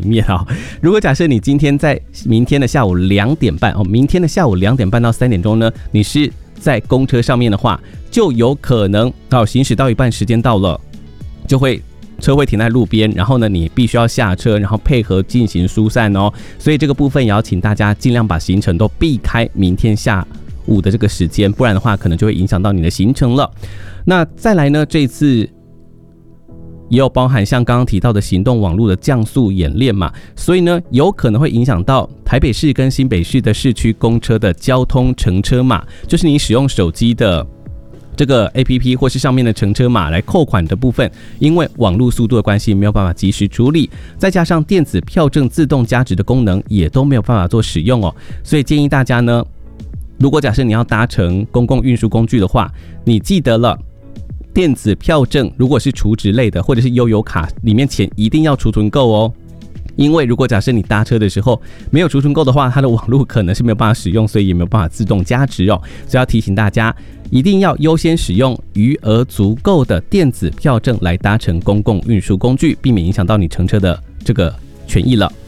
面啊。如果假设你今天在明天的下午2点半明天的下午2点半到3点钟呢，你是在公车上面的话，就有可能行驶到一半，时间到了，车会停在路边，然后呢，你必须要下车，然后配合进行疏散哦。所以这个部分也要请大家尽量把行程都避开明天下午的这个时间，不然的话可能就会影响到你的行程了。那再来呢，这一次也有包含像刚刚提到的行动网络的降速演练嘛，所以呢有可能会影响到台北市跟新北市的市区公车的交通乘车码，就是你使用手机的这个 APP 或是上面的乘车码来扣款的部分，因为网络速度的关系没有办法及时处理，再加上电子票证自动加值的功能也都没有办法做使用哦。所以建议大家呢，如果假设你要搭乘公共运输工具的话，你记得了，电子票证如果是储值类的或者是悠游卡里面钱一定要储存够哦。因为如果假设你搭车的时候没有储存够的话，它的网络可能是没有办法使用，所以也没有办法自动加值哦。所以要提醒大家，一定要优先使用余额足够的电子票证来搭乘公共运输工具，避免影响到你乘车的这个权益了。